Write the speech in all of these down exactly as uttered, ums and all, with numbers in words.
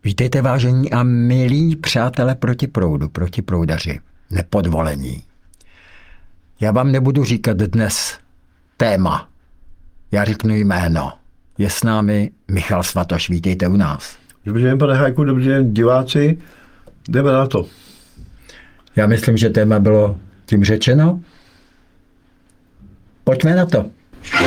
Vítejte, vážení a milí přátelé proti proudu, proti proudaři, nepodvolení. Já vám nebudu říkat dnes téma, já řeknu jméno. Je s námi Michal Svatoš, vítejte u nás. Dobrý den, pane Hajku, dobrý den, diváci, jdeme na to. Já myslím, že téma bylo tím řečeno. Pojďme na to.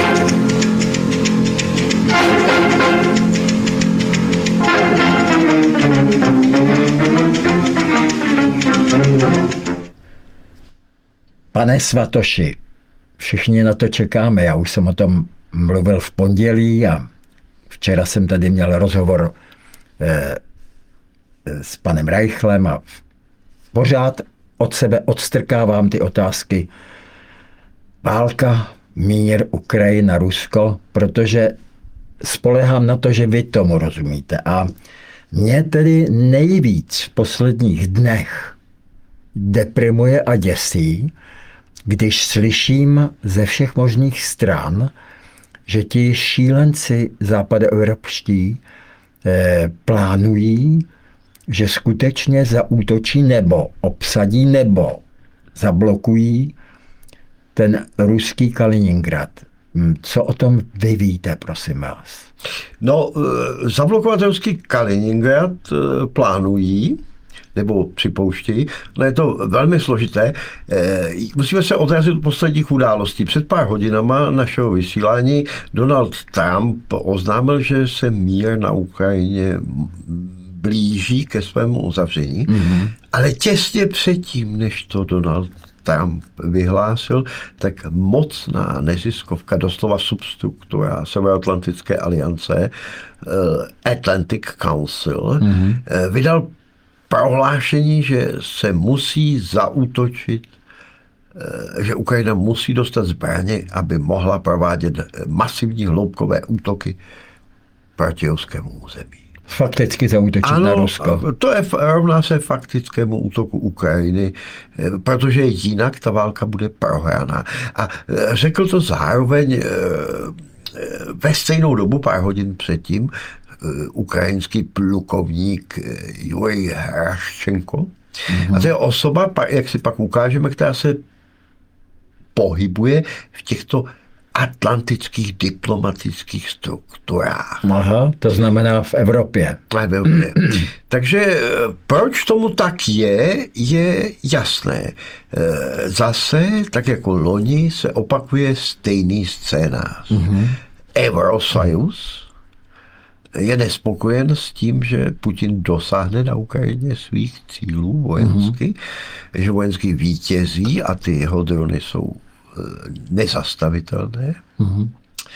Pane Svatoši, všichni na to čekáme. Já už jsem o tom mluvil v pondělí a včera jsem tady měl rozhovor eh, s panem Reichlem a pořád od sebe odstrkávám ty otázky. Válka, mír, Ukrajina, Rusko, protože spolehám na to, že vy tomu rozumíte. A mě tedy nejvíc v posledních dnech deprimuje a děsí, když slyším ze všech možných stran, že ti šílenci západoevropští eh, plánují, že skutečně zaútočí nebo obsadí nebo zablokují ten ruský Kaliningrad. Co o tom vy víte, prosím vás? No, zablokovat ruský Kaliningrad plánují, nebo připouštějí, ale je to velmi složité. Musíme se odrazit od posledních událostí. Před pár hodinama našeho vysílání Donald Trump oznámil, že se mír na Ukrajině blíží ke svému uzavření, mm-hmm. ale těsně předtím, než to Donald Trump vyhlásil, tak mocná neziskovka, doslova substruktura Severoatlantické aliance, Atlantic Council, mm-hmm. vydal prohlášení, že se musí zaútočit, že Ukrajina musí dostat zbraně, aby mohla provádět masivní hloubkové útoky proti ruskému území. Fakticky zaútočit ano, na Rusko. To je, rovná se faktickému útoku Ukrajiny, protože jinak ta válka bude prohraná. A řekl to zároveň ve stejnou dobu, pár hodin předtím, ukrajinský plukovník Jurij Hraščenko. Mm-hmm. A to je osoba, jak si pak ukážeme, která se pohybuje v těchto atlantických diplomatických strukturách. Aha, to znamená v Evropě. V Evropě. Takže proč tomu tak je, je jasné. Zase, tak jako loni, se opakuje stejný scénář. Mm-hmm. Eurosajus je nespokojen s tím, že Putin dosáhne na Ukrajině svých cílů vojensky, mm-hmm. že vojensky vítězí a ty jeho drony jsou nezastavitelné. Mm-hmm.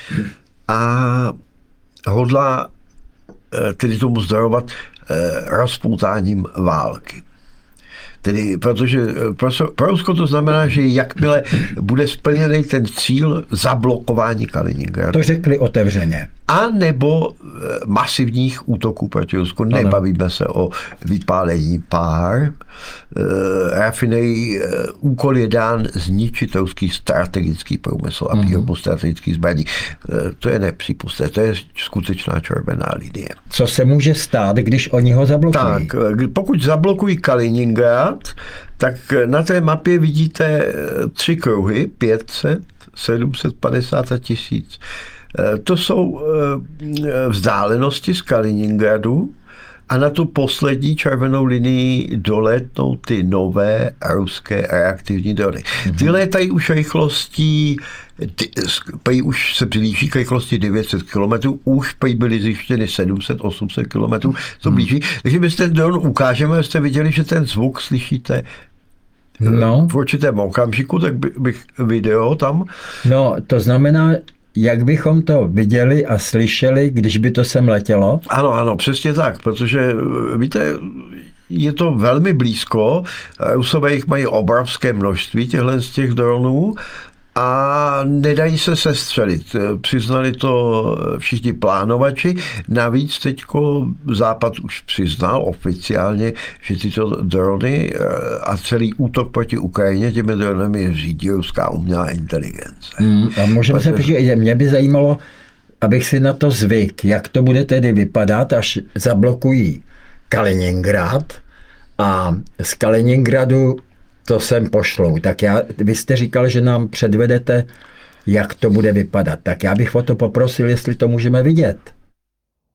A hodlá tedy tomu zdorovat rozpoutáním války. Tedy, protože pro Rusko to znamená, že jakmile bude splněný ten cíl zablokování Kaliningradu. To řekli otevřeně. A nebo masivních útoků proti Rusku. Ano. Nebavíme se o vypálení pár rafinerí. Úkol je dán zničit ruský strategický průmysl a výrobu mm-hmm. strategických zbraní. To je nepřípustné. To je skutečná červená linie. Co se může stát, když oni ho zablokují? Tak, pokud zablokují Kaliningrad, tak na té mapě vidíte tři kruhy, pět set, sedm set padesát a tisíc. To jsou vzdálenosti z Kaliningradu a na tu poslední červenou linii dolétnou ty nové ruské reaktivní drony. Ty létají už rychlostí, ty, už se blíží k rychlosti devět set kilometrů, už byly zjištěny sedm set osm set kilometrů, to blíží. Takže my ten dron ukážeme, jste viděli, že ten zvuk slyšíte no. v určitém okamžiku, tak bych video tam. No, to znamená, jak bychom to viděli a slyšeli, když by to sem letělo? Ano, ano, přesně tak, protože víte, je to velmi blízko, Rusové jich mají obrovské množství těchto z těch dronů a nedají se sestřelit. Přiznali to všichni plánovači. Navíc teďko Západ už přiznal oficiálně, že tyto drony a celý útok proti Ukrajině těmi dronami řídí ruská umělá inteligence. Hmm, a můžeme se počít, mě by zajímalo, abych si na to zvyk, jak to bude tedy vypadat, až zablokují Kaliningrad a z Kaliningradu to sem pošlou. Tak já, vy jste říkal, že nám předvedete, jak to bude vypadat. Tak já bych o to poprosil, jestli to můžeme vidět.